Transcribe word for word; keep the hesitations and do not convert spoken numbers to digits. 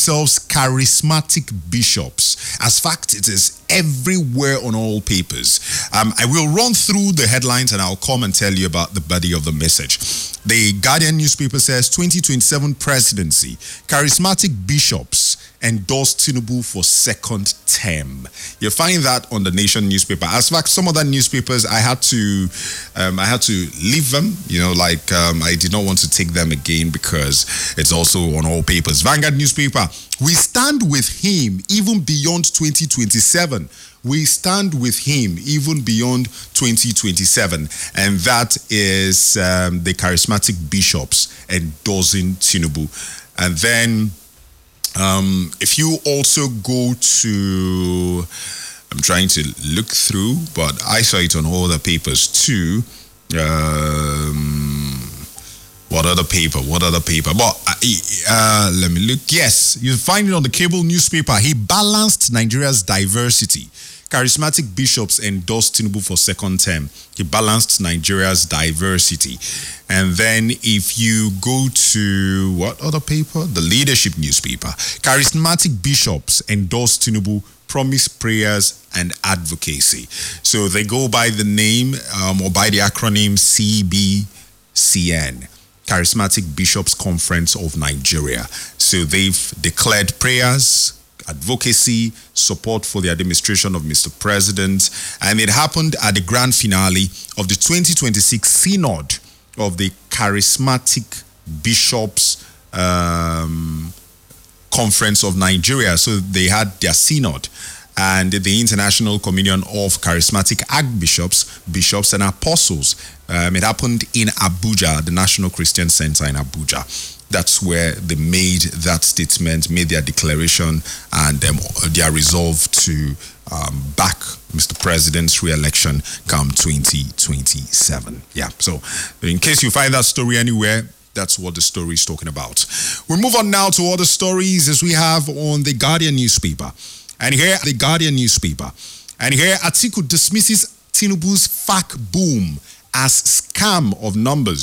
themselves charismatic bishops. As fact, it is everywhere on all papers. Um, I will run through the headlines and I'll come and tell you about the body of the message. The Guardian newspaper says twenty twenty-seven presidency, charismatic bishops endorse Tinubu for second term. You find that on the Nation newspaper. As fact, some other newspapers I had to, um, I had to leave them. You know, like um, I did not want to take them again because it's also on all papers. Vanguard newspaper: we stand with him even beyond twenty twenty-seven. We stand with him even beyond twenty twenty-seven, and that is um, the charismatic bishops endorsing Tinubu. And then. Um, if you also go to, I'm trying to look through, but I saw it on all the papers too. Um, what other paper? What other paper? But uh, let me look. Yes, you find it on the Cable newspaper. He balanced Nigeria's diversity. Charismatic bishops endorsed Tinubu for second term. He balanced Nigeria's diversity. And then if you go to, what other paper? The Leadership newspaper. Charismatic bishops endorsed Tinubu, promise prayers and advocacy. So they go by the name um, or by the acronym C B C N. Charismatic Bishops Conference of Nigeria. So they've declared prayers, advocacy, support for the administration of Mister President, and it happened at the grand finale of the twenty twenty-six Synod of the Charismatic Bishops um, Conference of Nigeria. So they had their Synod, and the International Communion of Charismatic Archbishops, Bishops and Apostles. Um, it happened in Abuja, the National Christian Center in Abuja. That's where they made that statement, made their declaration, and um, their resolve to um, back Mister President's re-election come twenty twenty-seven. Yeah, so in case you find that story anywhere, that's what the story is talking about. We'll move on now to other stories as we have on the Guardian newspaper. And here, the Guardian newspaper. And here, Atiku dismisses Tinubu's F A Q boom as scam of numbers.